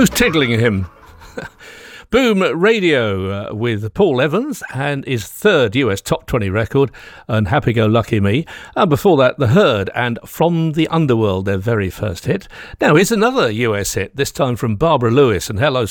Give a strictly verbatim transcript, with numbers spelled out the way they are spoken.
Who's tickling him? Boom Radio uh, with Paul Evans and his third U S Top twenty record, and Happy Go Lucky Me. And before that, The Herd and From the Underworld, their very first hit. Now here's another U S hit, this time from Barbara Lewis and Hello